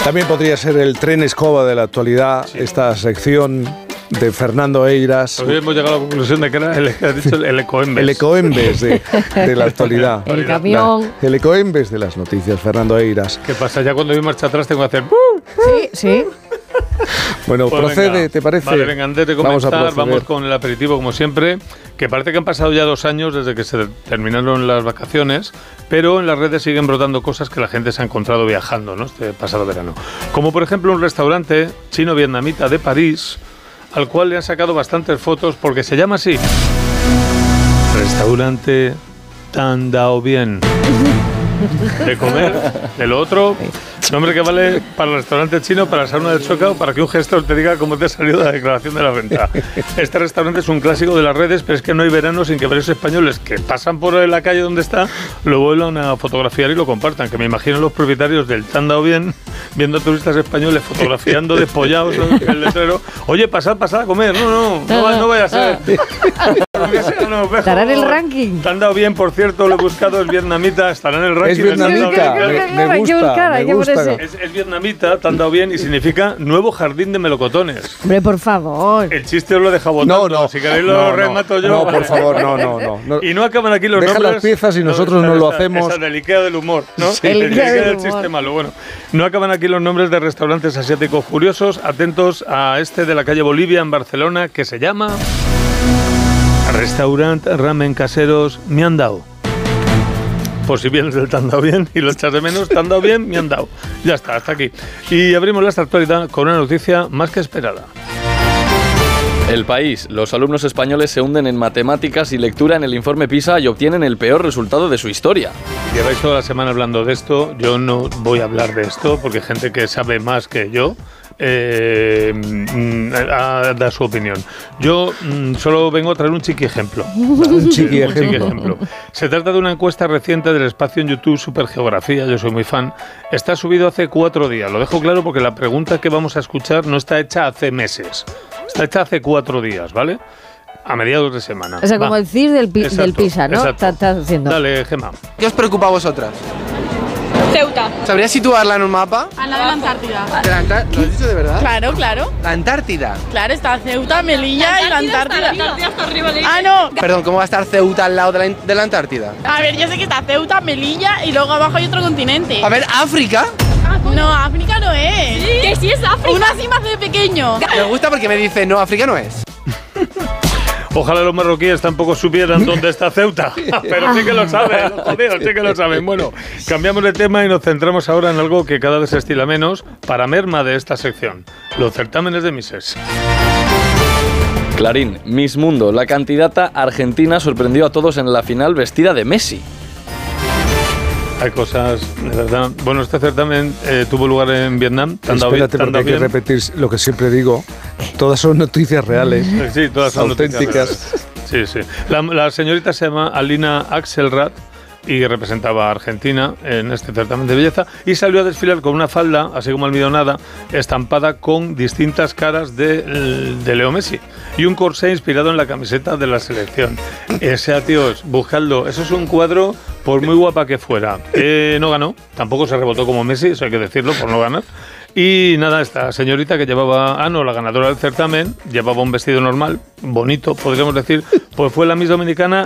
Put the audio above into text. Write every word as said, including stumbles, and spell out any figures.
También podría ser el tren escoba de la actualidad, sí, esta sección de Fernando Eiras. Hoy hemos llegado a la conclusión de que era el, has dicho, el ecoembes. El ecoembes de, de la actualidad. El camión. La, el ecoembes de las noticias, Fernando Eiras. ¿Qué pasa? Ya cuando doy marcha atrás tengo que hacer... Sí, sí. Bueno, pues procede, venga, ¿te parece? Vale, venga, antes de comenzar, vamos, vamos con el aperitivo como siempre, que parece que han pasado ya dos años desde que se terminaron las vacaciones, pero en las redes siguen brotando cosas que la gente se ha encontrado viajando, ¿no?, este pasado verano. Como por ejemplo un restaurante chino-vietnamita de París, al cual le han sacado bastantes fotos porque se llama así: Restaurante Tan Dao Bien. De comer, de lo otro, nombre que vale para el restaurante chino, para la sauna del Choca o para que un gestor te diga cómo te ha salido la declaración de la venta. Este restaurante es un clásico de las redes, pero es que no hay verano sin que varios españoles que pasan por la calle donde está lo vuelvan a fotografiar y lo compartan, que me imagino los propietarios del Tan Dao Bien viendo a turistas españoles fotografiando despollados en el letrero. Oye, pasad, pasad a comer. No, no, no, no, no vaya a ser. Estará en el ranking. Tan Dao Bien, por cierto, lo he buscado, es vietnamita, estará en el ranking. Es vietnamita, me, me gusta, me gusta. Es, es vietnamita, Tan Dao Bien, y significa nuevo jardín de melocotones. Hombre, por favor. El chiste os lo he dejado botando. No, no. Si queréis lo no, remato no, yo. No, por favor, no, no, no. no. Y no acaban aquí los Deja nombres. las piezas y nosotros no, no lo hacemos. Esa del Ikea del humor, ¿no? Sí. El Ikea del del humor. chiste malo. Bueno, no acaban aquí los nombres de restaurantes asiáticos curiosos. Atentos a este de la calle Bolivia en Barcelona, que se llama Restaurant Ramen Caseros Miandao. Por si vienes del Tan Dao Bien y lo echas de menos, Tan Dao Bien, Miandao. Ya está, hasta aquí. Y abrimos la actualidad con una noticia más que esperada. El País. Los alumnos españoles se hunden en matemáticas y lectura en el informe PISA y obtienen el peor resultado de su historia. Lleváis toda la semana hablando de esto. Yo no voy a hablar de esto porque gente que sabe más que yo eh, a dar su opinión. Yo mm, solo vengo a traer un chiqui ejemplo. Un chiqui un chiqui ejemplo. ejemplo. Se trata de una encuesta reciente del espacio en YouTube Supergeografía, yo soy muy fan. Está subido hace cuatro días. Lo dejo claro porque la pregunta que vamos a escuchar no está hecha hace meses. Está hecha hace cuatro días, ¿vale? A mediados de semana. O sea, como Va. el C I S del, pi Exacto, del PISA, ¿no? exacto. Estás haciendo. Dale, Gemma. ¿Qué os preocupa a vosotras? Ceuta. ¿Sabrías situarla en un mapa? Al lado de la Antártida. ¿De la Antár- ¿Lo has dicho de verdad? Claro, claro. La Antártida. Claro, está Ceuta, Melilla y la Antártida. La Antártida está arriba de Ah, no. Perdón, ¿cómo va a estar Ceuta al lado de la, de la Antártida? A ver, yo sé que está Ceuta, Melilla y luego abajo hay otro continente. A ver, África. No, África no es. ¿Sí? Que sí es África. Uno así más de pequeño. Me gusta porque me dice, no, África no es. Ojalá los marroquíes tampoco supieran dónde está Ceuta, pero sí que lo saben, los jodidos sí que lo saben. Bueno, cambiamos de tema y nos centramos ahora en algo que cada vez se estila menos para merma de esta sección, los certámenes de Misses. Clarín, Miss Mundo. La candidata argentina sorprendió a todos en la final vestida de Messi. Hay cosas, de verdad. Bueno, este certamen eh, tuvo lugar en Vietnam. ¿Te han dado bien? Espérate, ¿Te han porque hay dado que bien? repetir lo que siempre digo. Todas son noticias reales. Sí, todas son auténticas. noticias reales. Sí, sí. La, la señorita se llama Alina Axelrad y representaba a Argentina en este certamen de belleza y salió a desfilar con una falda, así como almidonada, estampada con distintas caras de, de Leo Messi y un corsé inspirado en la camiseta de la selección. Ese, tíos, buscadlo. Eso es un cuadro, por muy guapa que fuera. Eh, no ganó, tampoco se rebotó como Messi, eso hay que decirlo, por no ganar. Y nada, esta señorita que llevaba, ah no, la ganadora del certamen, llevaba un vestido normal, bonito, podríamos decir, pues fue la Miss Dominicana